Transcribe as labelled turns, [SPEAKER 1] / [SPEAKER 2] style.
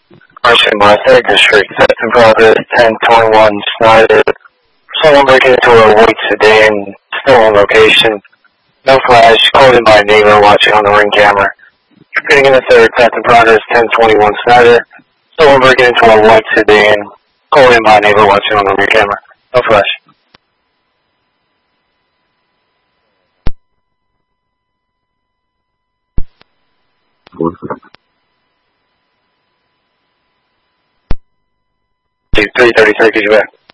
[SPEAKER 1] Arson by 3rd District, that's in progress, 1021 Snyder. Someone breaking into a white sedan, still on location. No flash, called in by a neighbor watching on the ring camera. Getting in the 3rd, that's in progress, 1021 Snyder. Someone breaking into a white sedan, called in by a neighbor watching on the ring camera. No flash. Two 333, could you back?